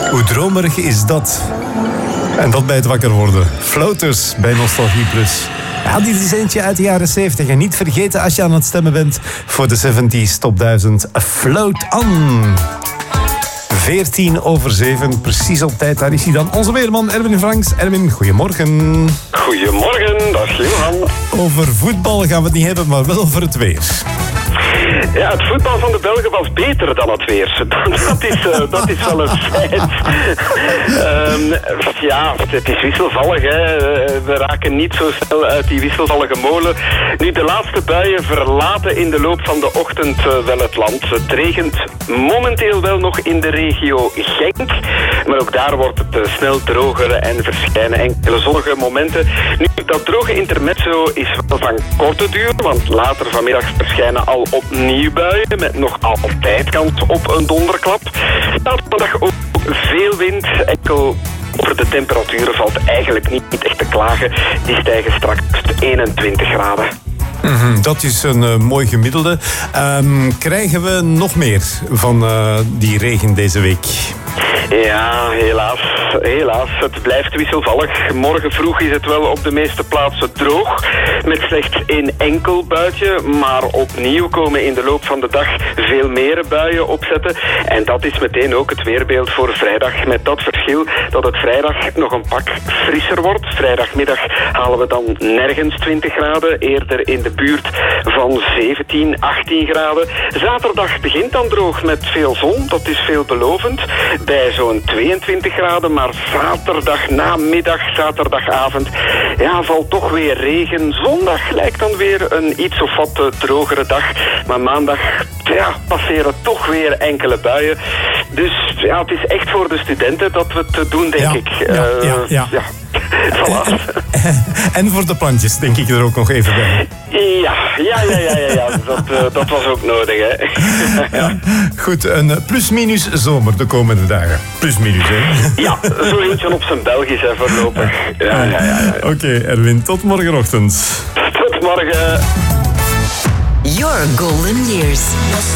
Hoe dromerig is dat? En dat bij het wakker worden. Floaters bij Nostalgie Plus. Ja, dit is eentje uit de jaren 70. En niet vergeten als je aan het stemmen bent voor de 70s Top 1000. Float On. 7:14, precies op tijd. Daar is hij dan, onze weerman Erwin Franks. Erwin, goedemorgen. Goedemorgen, dag Johan. Over voetbal gaan we het niet hebben, maar wel over het weer. Ja, het voetbal van de Belgen was beter dan het weer. Dat is wel een feit. Ja, het is wisselvallig. Hè. We raken niet zo snel uit die wisselvallige molen. Nu, de laatste buien verlaten in de loop van de ochtend wel het land. Het regent momenteel wel nog in de regio Genk. Maar ook daar wordt het snel droger en verschijnen enkele zonnige momenten. Nu, dat droge intermezzo is wel van korte duur, want later vanmiddag verschijnen al opnieuw buien met nog altijd kans op een donderklap. Zaterdag ook veel wind, enkel over de temperaturen valt eigenlijk niet echt te klagen. Die stijgen straks 21 graden. Dat is een mooi gemiddelde. Krijgen we nog meer van die regen deze week? Ja, helaas. Het blijft wisselvallig. Morgen vroeg is het wel op de meeste plaatsen droog. Met slechts één enkel buitje. Maar opnieuw komen in de loop van de dag veel meer buien opzetten. En dat is meteen ook het weerbeeld voor vrijdag. Met dat verschil dat het vrijdag nog een pak frisser wordt. Vrijdagmiddag halen we dan nergens 20 graden. Eerder in de buurt van 17, 18 graden. Zaterdag begint dan droog met veel zon. Dat is veelbelovend. Bij zo'n 22 graden, maar zaterdag namiddag, zaterdagavond, ja, valt toch weer regen. Zondag lijkt dan weer een iets of wat drogere dag, maar maandag, ja, passeren toch weer enkele buien. Dus ja, het is echt voor de studenten dat we het doen, denk ik. Ja. Voilà. En voor de plantjes, denk ik er ook nog even bij. Ja. Dat was ook nodig, hè. Ja. Goed, een plus-minus zomer de komende dagen. Plus-minus, hè? Ja, zo eentje op zijn Belgisch, hè, voorlopig. Ja. Oké, Erwin, tot morgenochtend. Tot morgen. Your golden years.